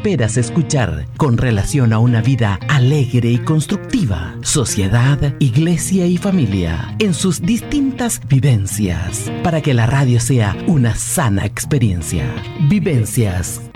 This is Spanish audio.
esperas escuchar con relación a una vida alegre y constructiva, sociedad, iglesia y familia, en sus distintas vivencias, para que la radio sea una sana experiencia. Vivencias